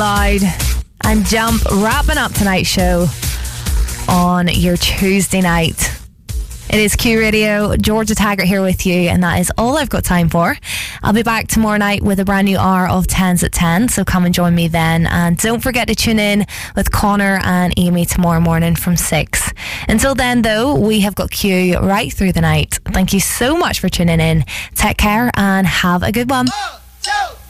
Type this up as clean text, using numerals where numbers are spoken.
Loud and Jump wrapping up tonight's show on your Tuesday night. It is Q Radio, Georgia Taggart here with you, and that is all I've got time for. I'll be back tomorrow night with a brand new hour of 10s at 10, so come and join me then. And don't forget to tune in with Connor and Amy tomorrow morning from 6. Until then, though, we have got Q right through the night. Thank you so much for tuning in. Take care and have a good one. 1, 2,